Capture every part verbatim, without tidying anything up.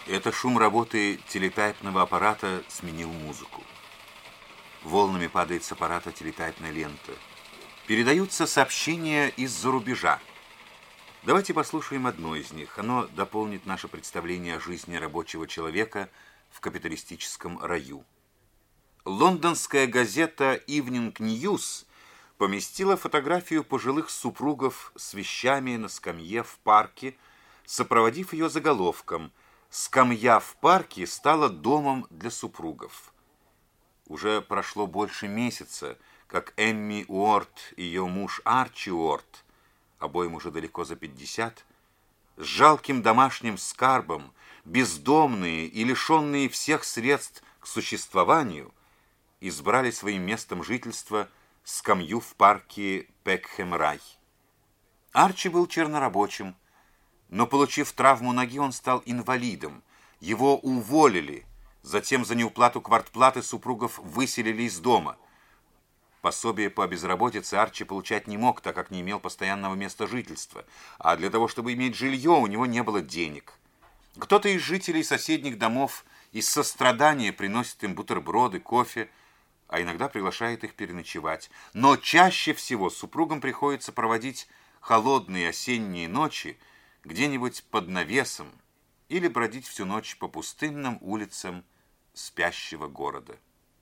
Это шум работы телетайпного аппарата сменил музыку. Волнами падает с аппарата телетайпная лента. Передаются сообщения из-за рубежа. Давайте послушаем одно из них. Оно дополнит наше представление о жизни рабочего человека в капиталистическом раю. Лондонская газета Evening News поместила фотографию пожилых супругов с вещами на скамье в парке, сопроводив ее заголовком «Скамья в парке стала домом для супругов». Уже прошло больше месяца, как Эмми Уорд и ее муж Арчи Уорд, обоим уже далеко за пятьдесят, с жалким домашним скарбом, бездомные и лишенные всех средств к существованию, избрали своим местом жительства скамью в парке Пекхэм-Рай. Арчи был чернорабочим, но, получив травму ноги, он стал инвалидом. Его уволили, затем за неуплату квартплаты супругов выселили из дома. Пособие по безработице Арчи получать не мог, так как не имел постоянного места жительства, а для того, чтобы иметь жилье, у него не было денег. Кто-то из жителей соседних домов из сострадания приносит им бутерброды, кофе, а иногда приглашает их переночевать. Но чаще всего супругам приходится проводить холодные осенние ночи где-нибудь под навесом или бродить всю ночь по пустынным улицам спящего города.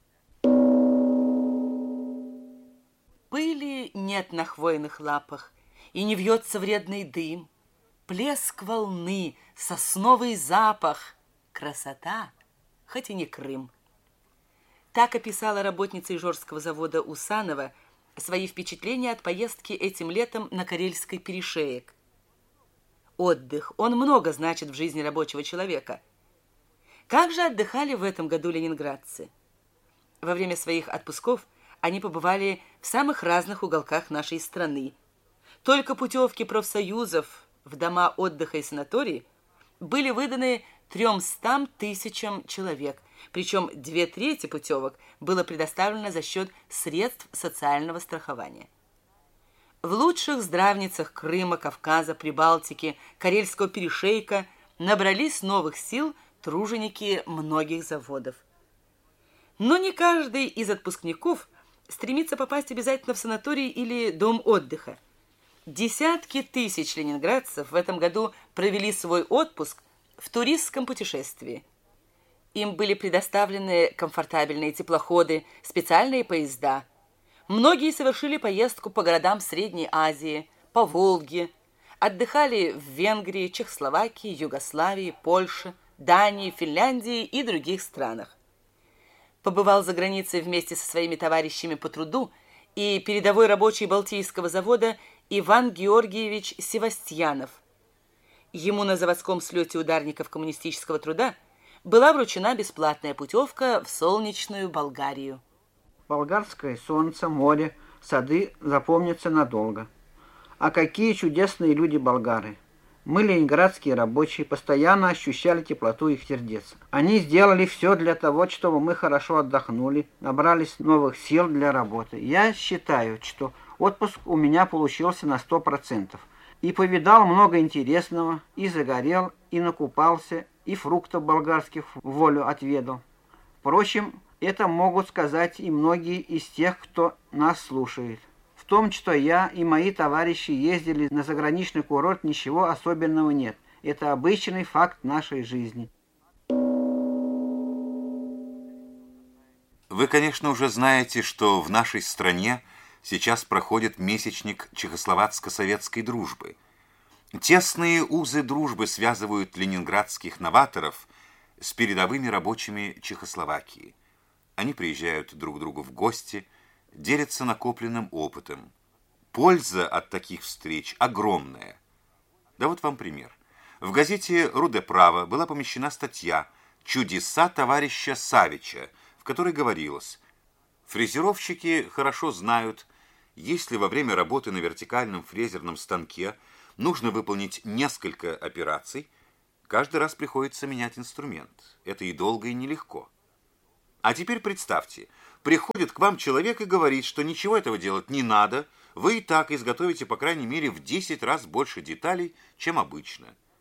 Пыли нет на хвойных лапах, и не вьется вредный дым. Плеск волны, сосновый запах. Красота, хоть и не Крым. Так описала работница Ижорского завода Усанова свои впечатления от поездки этим летом на Карельский перешеек. Отдых, он много значит в жизни рабочего человека. Как же отдыхали в этом году ленинградцы? Во время своих отпусков они побывали в самых разных уголках нашей страны. Только путевки профсоюзов в дома отдыха и санатории были выданы тремстам тысячам человек, причем две трети путевок было предоставлено за счет средств социального страхования. В лучших здравницах Крыма, Кавказа, Прибалтики, Карельского перешейка набрались новых сил труженики многих заводов. Но не каждый из отпускников стремится попасть обязательно в санаторий или дом отдыха. Десятки тысяч ленинградцев в этом году провели свой отпуск в туристском путешествии. Им были предоставлены комфортабельные теплоходы, специальные поезда. Многие совершили поездку по городам Средней Азии, по Волге, отдыхали в Венгрии, Чехословакии, Югославии, Польше, Дании, Финляндии и других странах. Побывал за границей вместе со своими товарищами по труду и передовой рабочий Балтийского завода Иван Георгиевич Севастьянов. Ему на заводском слете ударников коммунистического труда была вручена бесплатная путевка в солнечную Болгарию. Болгарское солнце, море, сады запомнятся надолго. А какие чудесные люди болгары! Мы, ленинградские рабочие, постоянно ощущали теплоту их сердец. Они сделали все для того, чтобы мы хорошо отдохнули, набрались новых сил для работы. Я считаю, что отпуск у меня получился на сто процентов. И повидал много интересного, и загорел, и накупался, и фруктов болгарских в волю отведал. Впрочем, это могут сказать и многие из тех, кто нас слушает. В том, что я и мои товарищи ездили на заграничный курорт, ничего особенного нет. Это обычный факт нашей жизни. Вы, конечно, уже знаете, что в нашей стране сейчас проходит месячник чехословацко-советской дружбы. Тесные узы дружбы связывают ленинградских новаторов с передовыми рабочими Чехословакии. Они приезжают друг к другу в гости, делятся накопленным опытом. Польза от таких встреч огромная. Да вот вам пример. В газете «Руде право» была помещена статья «Чудеса товарища Савича», в которой говорилось: фрезеровщики хорошо знают, если во время работы на вертикальном фрезерном станке нужно выполнить несколько операций, каждый раз приходится менять инструмент. Это и долго, и нелегко. А теперь представьте, приходит к вам человек и говорит, что ничего этого делать не надо, вы и так изготовите по крайней мере в десять раз больше деталей, чем обычно.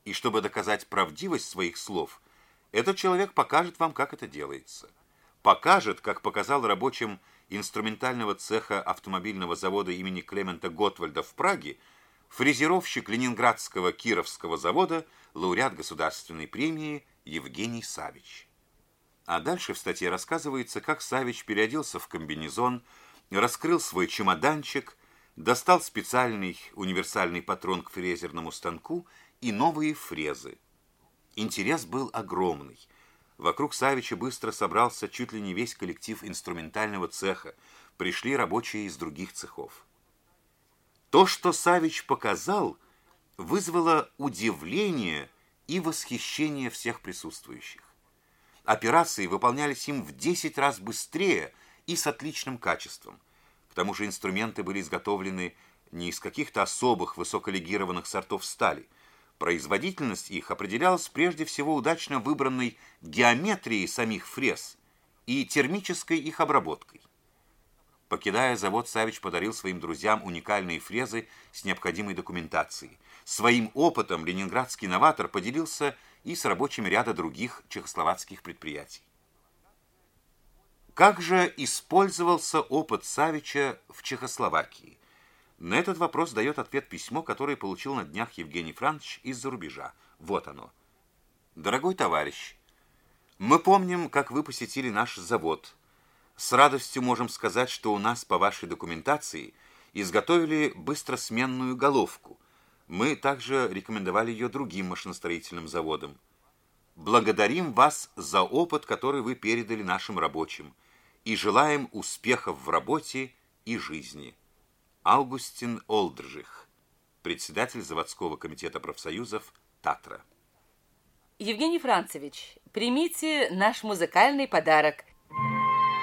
И чтобы доказать правдивость своих слов, этот человек покажет вам, как это делается. Покажет, как показал рабочим инструментального цеха автомобильного завода имени Клемента Готвальда в Праге фрезеровщик Ленинградского Кировского завода, лауреат государственной премии Евгений Савич. А дальше в статье рассказывается, как Савич переоделся в комбинезон, раскрыл свой чемоданчик, достал специальный универсальный патрон к фрезерному станку и новые фрезы. Интерес был огромный. Вокруг Савича быстро собрался чуть ли не весь коллектив инструментального цеха. Пришли рабочие из других цехов. То, что Савич показал, вызвало удивление и восхищение всех присутствующих. Операции выполнялись им в десять раз быстрее и с отличным качеством. К тому же инструменты были изготовлены не из каких-то особых высоколегированных сортов стали. Производительность их определялась прежде всего удачно выбранной геометрией самих фрез и термической их обработкой. Покидая завод, Савич подарил своим друзьям уникальные фрезы с необходимой документацией. Своим опытом ленинградский новатор поделился и с рабочими ряда других чехословацких предприятий. Как же использовался опыт Савича в Чехословакии? На этот вопрос дает ответ письмо, которое получил на днях Евгений Францович из-за рубежа. Вот оно. «Дорогой товарищ, мы помним, как вы посетили наш завод. С радостью можем сказать, что у нас по вашей документации изготовили быстросменную головку. Мы также рекомендовали ее другим машиностроительным заводам. Благодарим вас за опыт, который вы передали нашим рабочим, и желаем успехов в работе и жизни. Августин Олдржих, председатель заводского комитета профсоюзов «Татра». Евгений Францович, примите наш музыкальный подарок